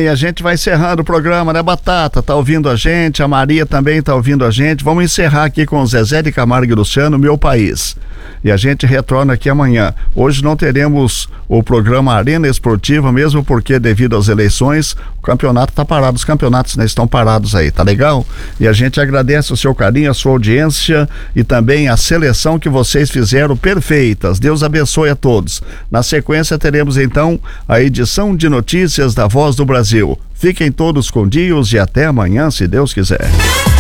bem, a gente vai encerrando o programa, né, Batata? Tá ouvindo a gente, a Maria também tá ouvindo a gente. Vamos encerrar aqui com o Zezé de Camargo e Luciano, Meu País. E a gente retorna aqui amanhã. Hoje não teremos o programa Arena Esportiva, mesmo porque devido às eleições, o campeonato tá parado, os campeonatos, né, estão parados aí, tá legal? E a gente agradece o seu carinho, a sua audiência e também a seleção que vocês fizeram perfeitas. Deus abençoe a todos. Na sequência teremos então a edição de notícias da Voz do Brasil. Fiquem todos com Deus e até amanhã, se Deus quiser.